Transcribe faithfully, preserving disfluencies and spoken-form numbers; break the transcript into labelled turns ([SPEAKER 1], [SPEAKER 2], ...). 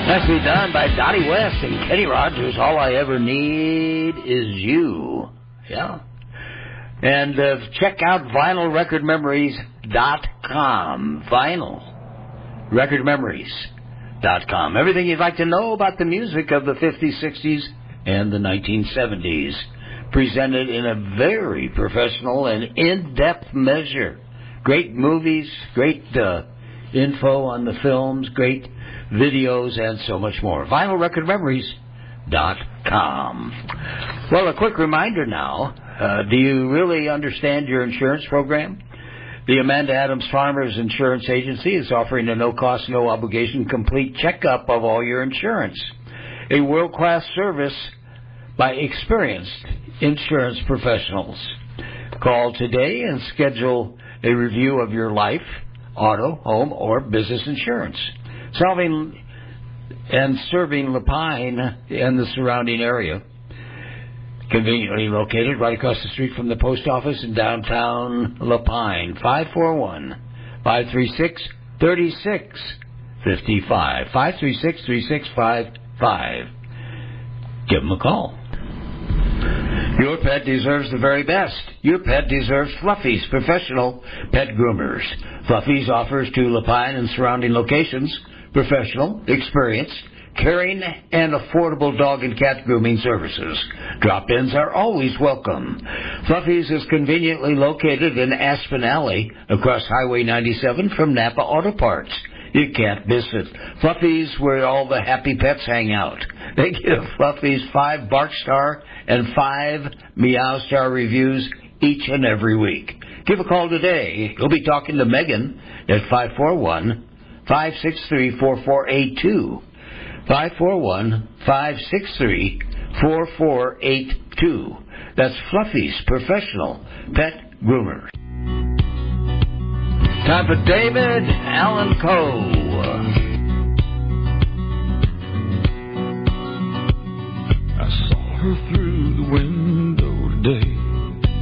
[SPEAKER 1] Nicely done by Dottie West and Kenny Rogers. All I Ever Need Is You. Yeah. And uh, check out vinyl record memories dot com. Vinyl record memories dot com. Everything you'd like to know about the music of the fifties, sixties, and the nineteen seventies. Presented in a very professional and in-depth measure. Great movies, great uh, info on the films, great videos, and so much more. vinyl record memories dot com. Well, a quick reminder now. Uh, do you really understand your insurance program? The Amanda Adams Farmers Insurance Agency is offering a no-cost, no-obligation, complete checkup of all your insurance. A world-class service by experienced insurance professionals. Call today and schedule a review of your life, auto, home, or business insurance. Solving and serving Lapine and the surrounding area. Conveniently located right across the street from the post office in downtown Lapine. five four one, five three six, three six five five. five three six, three six five five. Give them a call. Your pet deserves the very best. Your pet deserves Fluffy's professional pet groomers. Fluffy's offers to Lapine and surrounding locations professional, experienced, caring, and affordable dog and cat grooming services. Drop-ins are always welcome. Fluffy's is conveniently located in Aspen Alley across Highway ninety-seven from Napa Auto Parts. You can't miss it. Fluffy's, where all the happy pets hang out. They give Fluffy's five Bark Star and five Meow Star reviews each and every week. Give a call today. You'll be talking to Megan at five four one, five six three, four four eight two. five four one, five six three, four four eight two. That's Fluffy's professional pet groomer. Time for David Allan Coe.